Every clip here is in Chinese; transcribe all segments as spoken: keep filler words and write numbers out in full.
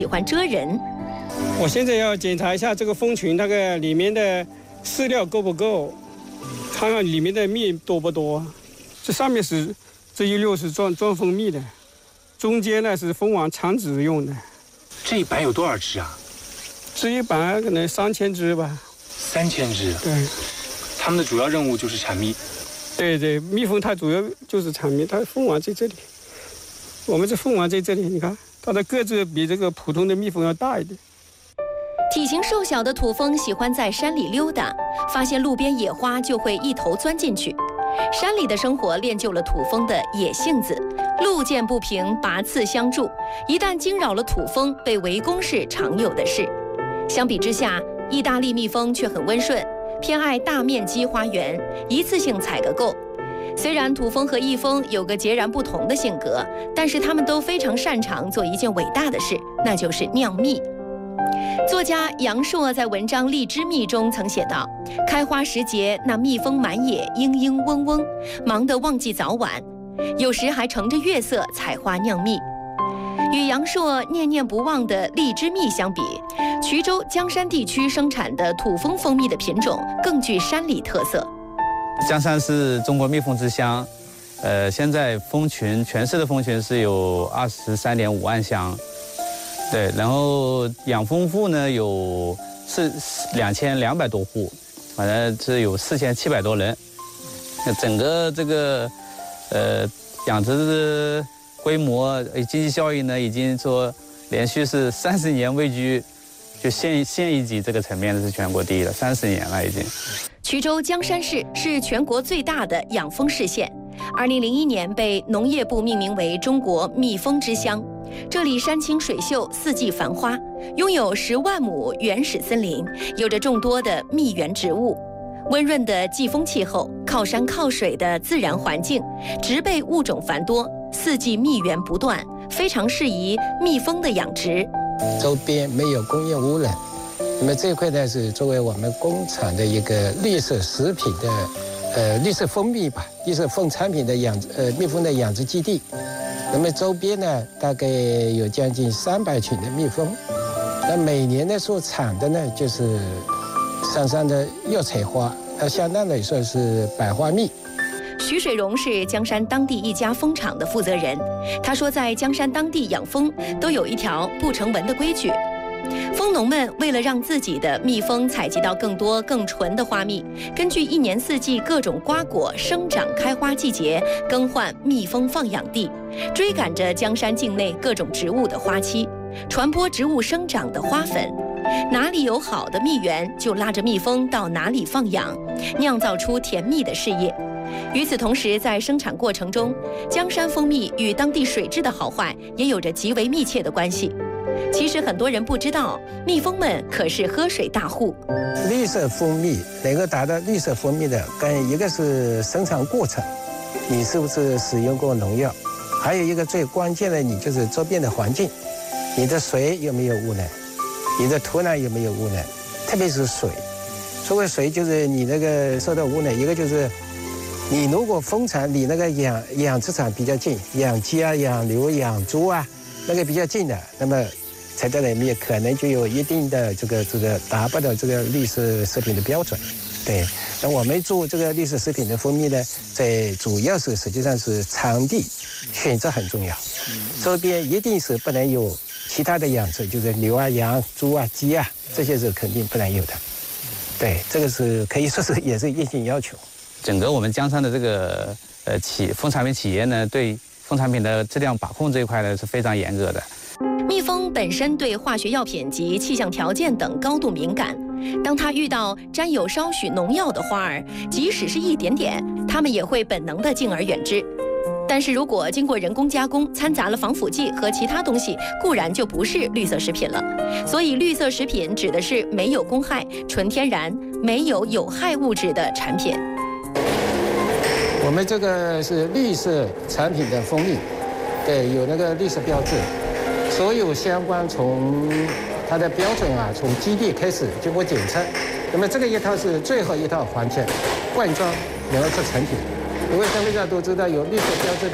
喜欢蜇人。 我现在要检查一下这个蜂群那个里面的饲料够不够，看看里面的蜜多不多。这上面是这一溜是装装蜂蜜的，中间呢是蜂王产子用的。 这一版有多少只啊？ 这一版可能三千只吧。 三千只。 对。 它们的主要任务就是产蜜。 对对，蜜蜂它主要就是产蜜，它蜂王在这里。我们这蜂王在这里，你看它的个子比这个普通的蜜蜂要大一点。 体型瘦小的土蜂喜欢在山里溜达，发现路边野花就会一头钻进去。山里的生活练就了土蜂的野性子，路见不平拔刺相助，一旦惊扰了土蜂，被围攻是常有的事。相比之下，意大利蜜蜂却很温顺，偏爱大面积花园，一次性采个够。虽然土蜂和蜜蜂有个截然不同的性格，但是它们都非常擅长做一件伟大的事，那就是酿蜜。作家杨朔在文章《荔枝蜜》中曾写道：开花时节，那蜜蜂满野，嘤嘤嗡嗡，忙得忘记早晚，有时还乘着月色采花酿蜜。与杨朔念念不忘的荔枝蜜相比，衢州江山地区生产的土蜂蜂蜜的品种更具山里特色。 江山是中国蜜蜂之乡，呃，现在蜂群全市的蜂群是有二十三点五万箱。对，然后养蜂户呢有是两千两百多户，反正是有四千七百多人。那整个这个呃养殖的规模、经济效益呢，已经说连续是三十年位居就县县一级这个层面的是全国第一了，三十年了已经。 衢州江山市是全国最大的养蜂市县，二零零一年被农业部命名为中国蜜蜂之乡。这里山清水秀，四季繁花，拥有十万亩原始森林，有着众多的蜜源植物。温润的季风气候，靠山靠水的自然环境，植被物种繁多，四季蜜源不断，非常适宜蜜蜂的养殖。 周边没有工业污染，那么这一块呢是作为我们工厂的一个绿色食品的，呃，绿色蜂蜜吧，绿色蜂产品的养呃蜜蜂的养殖基地。那么周边呢，大概有将近三百群的蜜蜂。那每年呢所产的呢，就是山上的药材花，那相当来说是百花蜜。 徐水荣是江山当地一家蜂场的负责人，他说，在江山当地养蜂都有一条不成文的规矩。蜂农们为了让自己的蜜蜂采集到更多更纯的花蜜，根据一年四季各种瓜果生长开花季节更换蜜蜂放养地，追赶着江山境内各种植物的花期，传播植物生长的花粉。哪里有好的蜜源，就拉着蜜蜂到哪里放养，酿造出甜蜜的事业。与此同时，在生产过程中，江山蜂蜜与当地水质的好坏也有着极为密切的关系。其实很多人不知道，蜜蜂们可是喝水大户。 绿色蜂蜜能够达到绿色蜂蜜的，跟一个是生产过程，你是不是使用过农药？还有一个最关键的，你就是周边的环境，你的水有没有污染？你的土壤有没有污染？特别是水，所谓水就是你那个受到污染，一个就是你如果蜂场离那个养养殖场比较近，养鸡啊、养牛、养猪啊，那个比较近的，那么采到的蜜可能就有一定的这个这个达不到这个绿色食品的标准。对，那我们做这个绿色食品的蜂蜜呢，在主要是实际上是场地选择很重要，周边一定是不能有其他的养殖，就是牛啊、羊、猪啊、鸡啊，这些是肯定不能有的。对，这个是可以说是也是硬性要求。 整个我们江山的这个呃企蜂产品企业呢，对蜂产品的质量把控这一块呢是非常严格的。 蜜蜂本身对化学药品及气象条件等高度敏感，当它遇到沾有稍许农药的花儿，即使是一点点，它们也会本能地敬而远之。但是如果经过人工加工，掺杂了防腐剂和其他东西，固然就不是绿色食品了。所以绿色食品指的是没有公害、纯天然、没有有害物质的产品。 我们这个是绿色产品的蜂蜜，对，有那个绿色标志，所有相关从它的标准啊，从基地开始经过检测，那么这个一套是最后一套环节，灌装然后出成品。因为消费者都知道有绿色标志的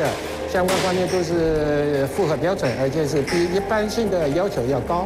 相关方面都是符合标准，而且是比一般性的要求要高。